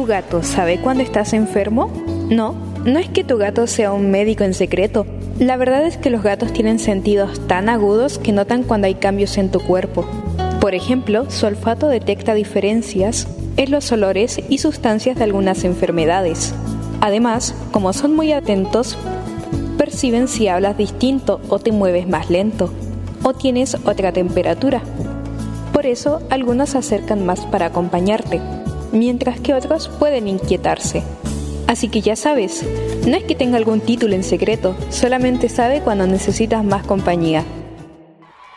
gato sabe cuando estás enfermo? No, no es que tu gato sea un médico en secreto. La verdad es que los gatos tienen sentidos tan agudos que notan cuando hay cambios en tu cuerpo. Por ejemplo, su olfato detecta diferencias en los olores y sustancias de algunas enfermedades. Además, como son muy atentos, perciben si hablas distinto o te mueves más lento, o tienes otra temperatura. Por eso, algunos se acercan más para acompañarte, mientras que otros pueden inquietarse. Así que ya sabes, no es que tenga algún título en secreto, solamente sabe cuando necesitas más compañía.